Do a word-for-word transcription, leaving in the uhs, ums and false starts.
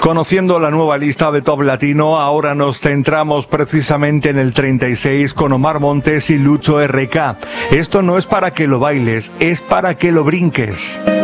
Conociendo la nueva lista de Top Latino, ahora nos centramos precisamente en el treinta y seis con Omar Montes y Lucho R K. Esto no es para que lo bailes, es para que lo brinques.